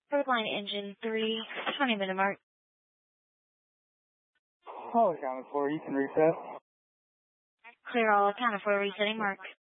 Third line engine 3, 20-minute mark. All accounted for, you can reset. Clear all accounted for, resetting mark.